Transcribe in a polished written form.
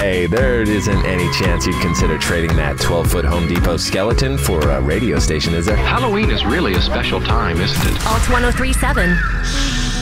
Hey, there isn't any chance you'd consider trading that 12-foot Home Depot skeleton for a radio station, is there? Halloween is really a special time, isn't it? Alt 1037.